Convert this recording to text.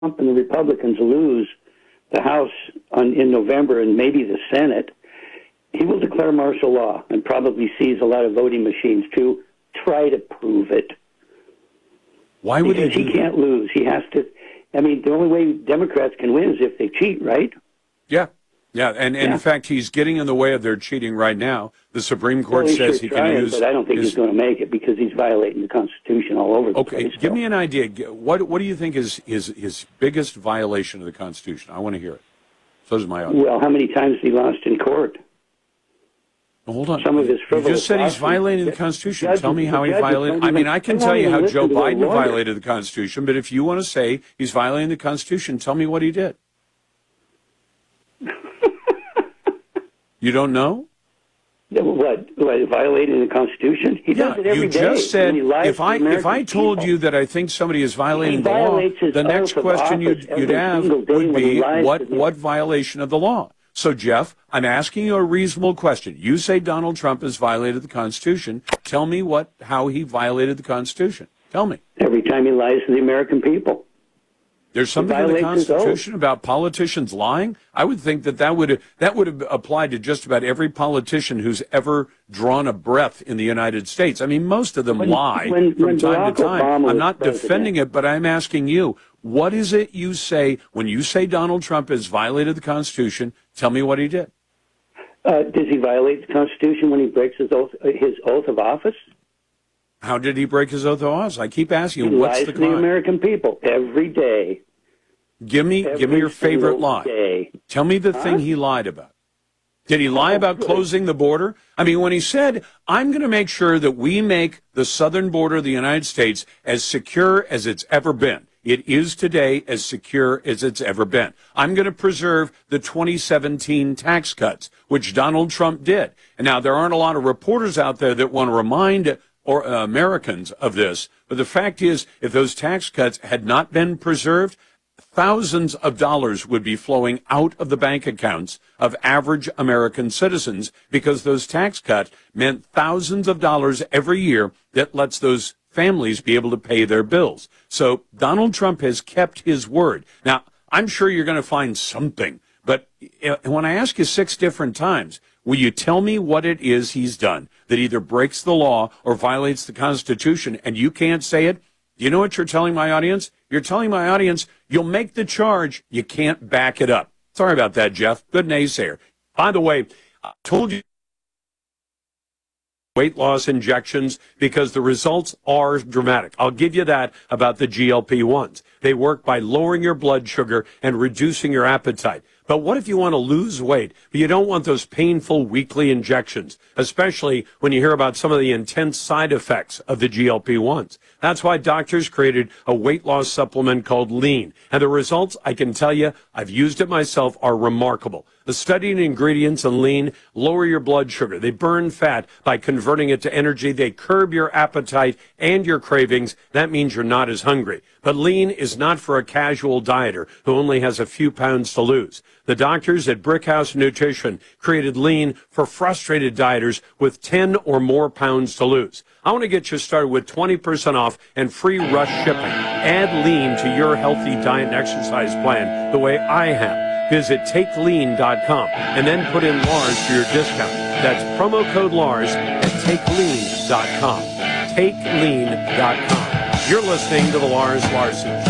Trump and the Republicans lose the House in November and maybe the Senate, he will declare martial law and probably seize a lot of voting machines to try to prove it. Why would because he can't lose. He has to. I mean, the only way Democrats can win is if they cheat, right? Yeah. Yeah, and in fact, he's getting in the way of their cheating right now. The Supreme Court says he can use... But I don't think he's going to make it because he's violating the Constitution all over the place. Okay, give me an idea. What do you think is his biggest violation of the Constitution? I want to hear it. So does my audience. Well, how many times he lost in court? Hold on. Some of his you just said he's violating the Constitution. Tell me how he violated... I mean, I can tell you how Joe Biden violated the Constitution, but if you want to say he's violating the Constitution, tell me what he did. You don't know? What, violating the Constitution? He does it every day. You just said, if I told you that I think somebody is violating the law, the next question you'd have would be, what violation of the law? So, Jeff, I'm asking you a reasonable question. You say Donald Trump has violated the Constitution. Tell me how he violated the Constitution. Tell me. Every time he lies to the American people. There's something in the Constitution about politicians lying? I would think that would have applied to just about every politician who's ever drawn a breath in the United States. I mean, most of them lie from time to time. I'm not defending it, but I'm asking you, what is it you say when you say Donald Trump has violated the Constitution? Tell me what he did. Does he violate the Constitution when he breaks his oath of office? How did he break his oath of office? I keep asking you, what's the crime? He lies to the American people every day. Give me your favorite lie. Tell me the thing he lied about. Did he lie about closing the border? I mean, when he said, I'm going to make sure that we make the southern border of the United States as secure as it's ever been. It is today as secure as it's ever been. I'm going to preserve the 2017 tax cuts, which Donald Trump did. And now there aren't a lot of reporters out there that want to remind Americans of this. But the fact is, if those tax cuts had not been preserved, thousands of dollars would be flowing out of the bank accounts of average American citizens because those tax cuts meant thousands of dollars every year that lets those families be able to pay their bills. So Donald Trump has kept his word. Now, I'm sure you're going to find something, but when I ask you 6 different times, will you tell me what it is he's done that either breaks the law or violates the Constitution and you can't say it? You know what you're telling my audience? You're telling my audience you'll make the charge, you can't back it up. Sorry about that, Jeff. Good naysayer. By the way, I told you weight loss injections because the results are dramatic. I'll give you that about the GLP-1s. They work by lowering your blood sugar and reducing your appetite. But what if you want to lose weight, but you don't want those painful weekly injections, especially when you hear about some of the intense side effects of the GLP-1s? That's why doctors created a weight loss supplement called Lean. And the results, I can tell you, I've used it myself, are remarkable. The studied ingredients in Lean lower your blood sugar. They burn fat by converting it to energy. They curb your appetite and your cravings. That means you're not as hungry. But Lean is not for a casual dieter who only has a few pounds to lose. The doctors at Brickhouse Nutrition created Lean for frustrated dieters with 10 or more pounds to lose. I want to get you started with 20% off and free rush shipping. Add Lean to your healthy diet and exercise plan the way I have. Visit TakeLean.com and then put in Lars for your discount. That's promo code Lars at TakeLean.com. TakeLean.com. You're listening to The Lars Larson Show.